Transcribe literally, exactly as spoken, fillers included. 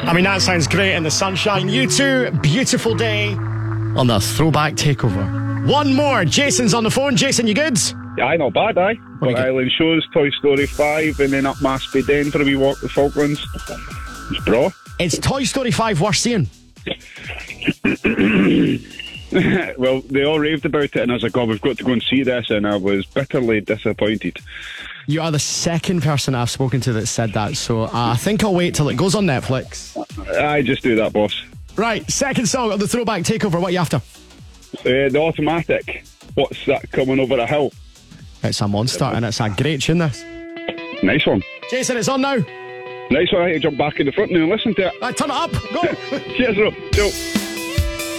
I mean, that sounds great in the sunshine. You two, beautiful day on the Throwback Takeover. One more. Jason's on the phone. Jason, you good? Aye, not bad, aye. Got Island Shows, Toy Story five, and then up Maspy Den for a wee walk the Falklands. It's bra. It's Toy Story five worth seeing. Well, they all raved about it, and I was like, oh, we've got to go and see this, and I was bitterly disappointed. You are the second person I've spoken to that said that, so uh, I think I'll wait till it goes on Netflix. I just do that, boss. Right, second song of the Throwback Takeover. What are you after? Uh, the Automatic. What's that coming over a hill? It's a monster, and it's a great tune, this. Nice one. Jason, it's on now. Nice one. I have to jump back in the front now and listen to it. Right, turn it up. Go. Cheers, bro. Ciao.